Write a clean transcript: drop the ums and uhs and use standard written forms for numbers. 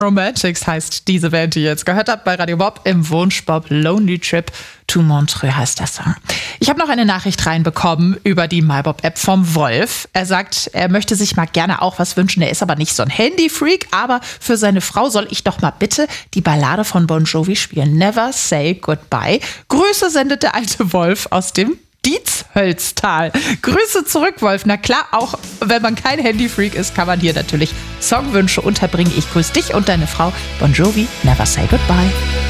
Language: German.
Romantics heißt diese Band, die ihr jetzt gehört habt bei Radio Bob im Wunschbob. Lonely Trip to Montreux heißt der Song. Ich habe noch eine Nachricht reinbekommen über die MyBob-App vom Wolf. Er sagt, er möchte sich mal gerne auch was wünschen. Er ist aber nicht so ein Handy-Freak, aber für seine Frau soll ich doch mal bitte die Ballade von Bon Jovi spielen. Never Say Goodbye. Grüße sendet der alte Wolf aus dem Dietshölztal. Grüße zurück, Wolf. Na klar, auch wenn man kein Handy-Freak ist, kann man hier natürlich Songwünsche unterbringen. Ich grüße dich und deine Frau. Bon Jovi, Never Say Goodbye.